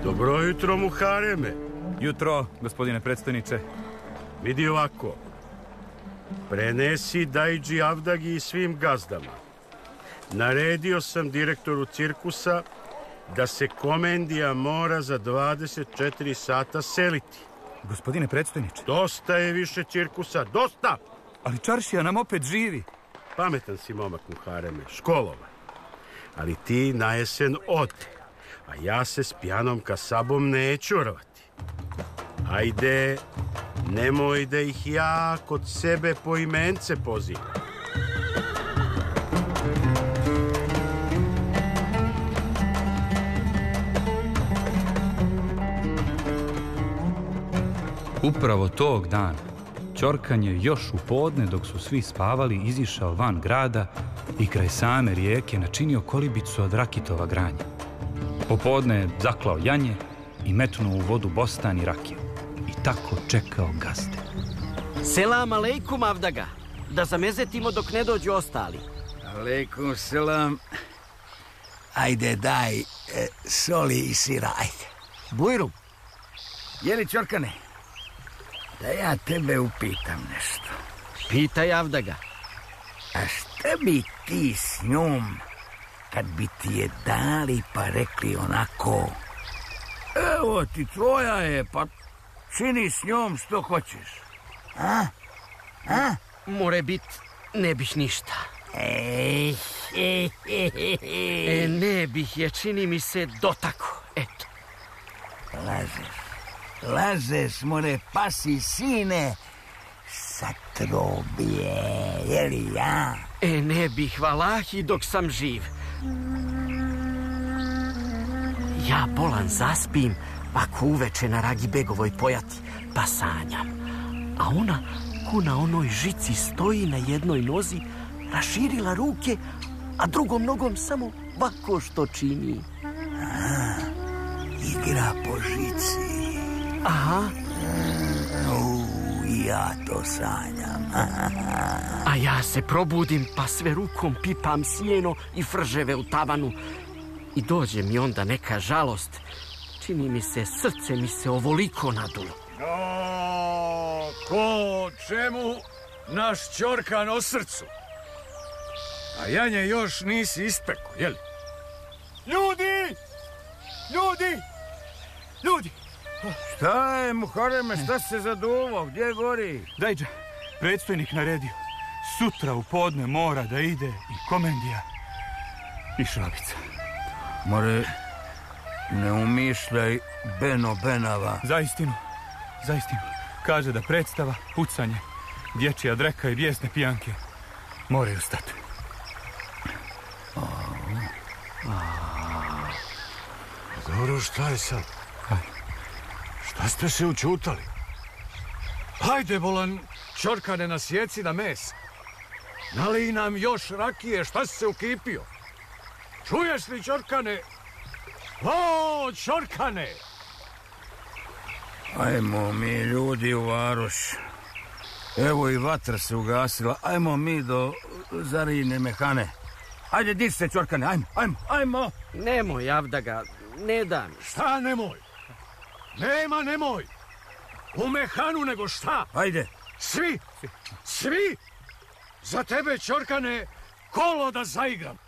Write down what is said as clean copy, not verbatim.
Dobro jutro, Muhareme. Jutro, gospodine predstojniče. Vidi ovako. Prenesi Dajđi Avdagi i svim gazdama. Naredio sam direktoru cirkusa da se komendija mora za 24 sata seliti. Gospodine predstojniče. Dosta je više cirkusa, dosta! Ali čaršija nam opet živi. Pametan si momak, Muhareme, školovan. Ali ti na jesen ode, a ja se s pijanom kasabom neću rvati. Ajde, nemoj da ih ja kod sebe po imence pozivam. Upravo tog dana Ćorkan je još u podne, dok su svi spavali, izišao van grada i kraj same rijeke načinio kolibicu od rakitova granja. Popodne je zaklao janje i metnuo u vodu bostan i rakiju. I tako čekao gazde. Selam alejkum, Avdaga. Da zamezetimo dok ne dođu ostali. Alejkum selam. Ajde, daj soli i sira, ajde. Bujrum. Jeli, Ćorkane? Da ja tebe upitam nešto. Pitaj, Avdaga. A šta bi ti s njom kad bi ti je dali pa rekli onako: evo ti, tvoja je, pa čini s njom što hoćeš? A? More bit, ne bih ništa. Ne bih je, čini mi se, dotako. Eto. Lažeš, more, pasi sine, satrobije, jeli ja? Ne bih, valahi, dok sam živ. Ja bolan zaspim, ako uveče na Ragi Begovoj pojati, pa sanjam. A ona, ko na onoj žici, stoji na jednoj nozi, raširila ruke, a drugom nogom samo ovako što čini. Igra po žici. Aha. Ja to sanjam. A ja se probudim, pa sve rukom pipam sjeno i frževe u tavanu. I dođe mi onda neka žalost. Čini mi se, srce mi se ovoliko nadulo. Ko čemu naš Ćorkan o srcu? A janje još nisi ispeko, jeli? Ljudi! Šta je, Muhareme, šta se zaduvao? Gdje gori? Dajđa, predstojnik naredio. Sutra u podne mora da ide i komendija i šrabica. More, ne umišljaj Beno Benava. Zaistinu. Kaže da predstava, pucanje, dječja dreka i bijesne pijanke moraju stati. Dobro, šta je sad? Šta ste se učutali? Hajde, bolan, Ćorkane, na sjeci na mes. Nalij nam još rakije, šta si se ukipio? Čuješ li, Ćorkane? O, Ćorkane! Ajmo mi, ljudi, u varoš. Evo i vatra se ugasila. Ajmo mi do Zarine mehane. Ajde, diš se, Ćorkane, ajmo. Nemoj, Avdaga, ne dam. Šta nemoj? Nema nemoj. U mehanu nego šta? Ajde. Svi. Za tebe, Ćorkane, kolo da zaigram.